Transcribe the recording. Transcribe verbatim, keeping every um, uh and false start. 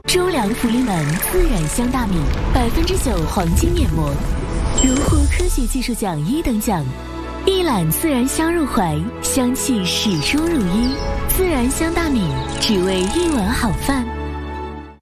周良福临门自然香大米，百分之九黄金面膜，荣获科学技术奖一等奖。一揽自然香入怀，香气始终如一。自然香大米，只为一碗好饭。